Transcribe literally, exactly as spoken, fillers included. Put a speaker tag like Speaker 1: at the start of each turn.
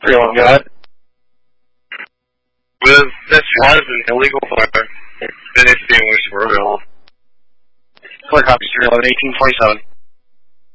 Speaker 1: three one, go ahead.
Speaker 2: With this was an illegal fire, then it's being wished for real.
Speaker 1: Clear copy, three eleven, eighteen forty-seven.